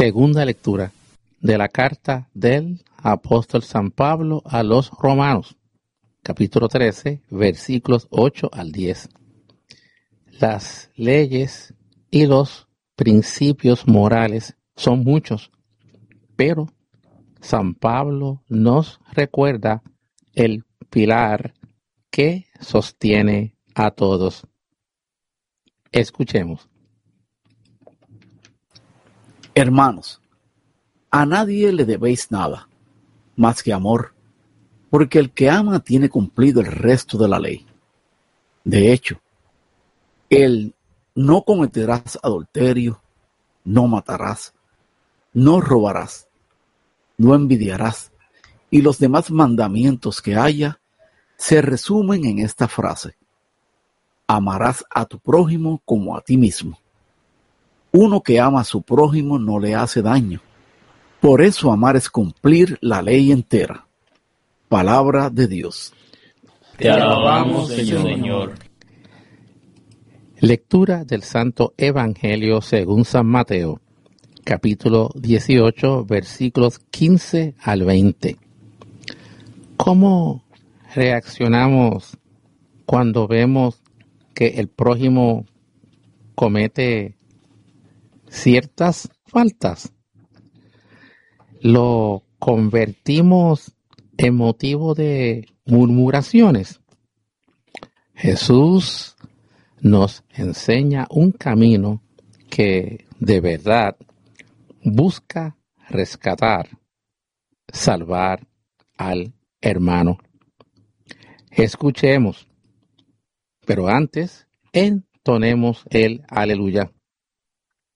Segunda lectura de la carta del apóstol San Pablo a los Romanos, capítulo 13, versículos 8 al 10. Las leyes y los principios morales son muchos, pero San Pablo nos recuerda el pilar que sostiene a todos. Escuchemos. Hermanos, a nadie le debéis nada, más que amor, porque el que ama tiene cumplido el resto de la ley. De hecho, el no cometerás adulterio, no matarás, no robarás, no envidiarás, y los demás mandamientos que haya se resumen en esta frase: amarás a tu prójimo como a ti mismo. Uno que ama a su prójimo no le hace daño. Por eso amar es cumplir la ley entera. Palabra de Dios. Te alabamos, Señor. Lectura del Santo Evangelio según San Mateo, capítulo 18, versículos 15 al 20. ¿Cómo reaccionamos cuando vemos que el prójimo comete ciertas faltas? ¿Lo convertimos en motivo de murmuraciones? Jesús nos enseña un camino que de verdad busca rescatar, salvar al hermano. Escuchemos, pero antes entonemos el aleluya.